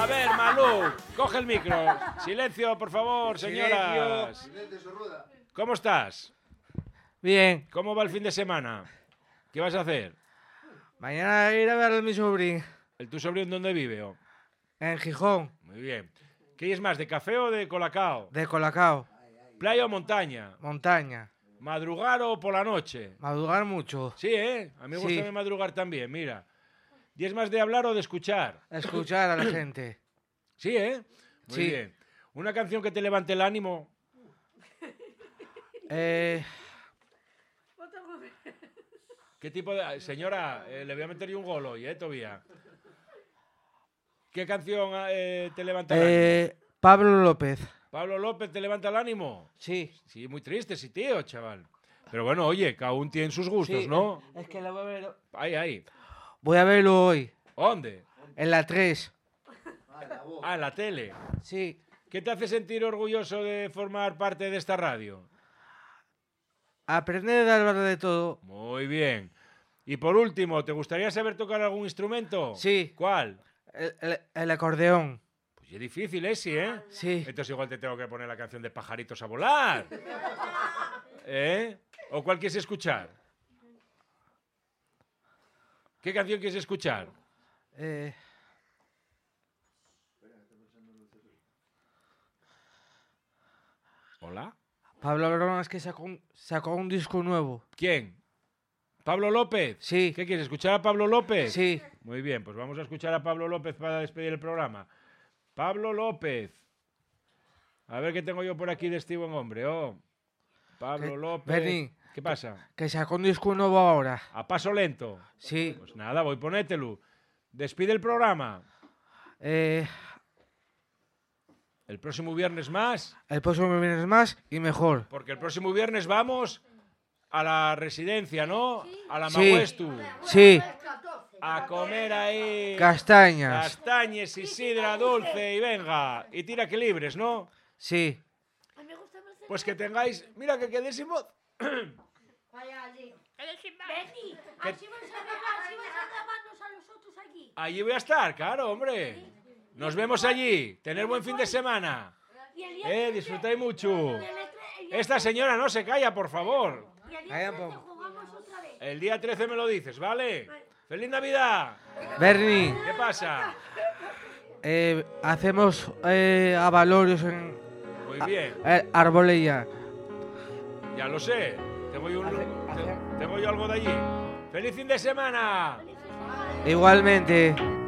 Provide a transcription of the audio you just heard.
ver, Malú, coge el micro. Silencio, por favor, señoras. Silencio, ¿Cómo estás? Bien. ¿Cómo va el fin de semana? ¿Qué vas a hacer? Mañana ir a ver a mi sobrino. ¿Tu sobrino dónde vive? Oh? En Gijón. Muy bien. ¿Qué es más, de café o de colacao? De Colacao. ¿Playa o montaña? Montaña. ¿Madrugar o por la noche? Madrugar mucho. Sí, ¿eh? A mí me gusta madrugar también, mira. ¿Y es más de hablar o de escuchar? Escuchar a la gente. Sí, ¿eh? Muy bien. ¿Una canción que te levante el ánimo? ¿Qué tipo de...? Señora, le voy a meter yo un gol hoy, todavía. ¿Qué canción te levanta el ánimo? Pablo López. ¿Pablo López te levanta el ánimo? Sí. Sí, muy triste, sí, tío, chaval. Pero bueno, oye, cada uno tiene sus gustos, Sí, ¿no? Es que la voy a ver. Ahí. Voy a verlo hoy. ¿Dónde? En la 3. Ah, en la tele. Sí. ¿Qué te hace sentir orgulloso de formar parte de esta radio? Aprender a hablar de todo. Muy bien. Y por último, ¿te gustaría saber tocar algún instrumento? Sí. ¿Cuál? El acordeón. Pues es difícil ese, ¿eh? Sí. Entonces igual te tengo que poner la canción de Pajaritos a volar. ¿Eh? ¿O cuál quieres escuchar? ¿Qué canción quieres escuchar? ¿Hola? Pablo López es que sacó un disco nuevo. ¿Quién? ¿Pablo López? Sí. ¿Qué quieres? ¿Escuchar a Pablo López? Sí. Muy bien, pues vamos a escuchar a Pablo López para despedir el programa. Pablo López. A ver qué tengo yo por aquí de este buen hombre. Oh. Pablo López. Berni. ¿Qué pasa? Que sacó un disco nuevo ahora. ¿A paso lento? Sí. Pues nada, voy ponételo. Despide el programa. El próximo viernes más. El próximo viernes más y mejor. Porque el próximo viernes vamos a la residencia, ¿no? Sí. A la Sí. Mahuestu. Sí. A comer ahí. Castañas. Castañes y sidra dulce y venga. Y tira que libres, ¿no? Sí. Pues que tengáis... Mira, que quedé sin voz. Vaya allí. Berni, así vas a llamarnos a nosotros aquí. Allí voy a estar, claro, hombre. Nos vemos allí. Tener buen fin de semana. Disfrutáis mucho. Esta señora no se calla, por favor. El día 13 me lo dices, ¿vale? ¡Feliz Navidad! Berni. ¿Qué pasa? Hacemos avalorios en... Muy bien. Arbolella. Ya lo sé. Tengo yo algo de allí. ¡Feliz fin de semana! Igualmente.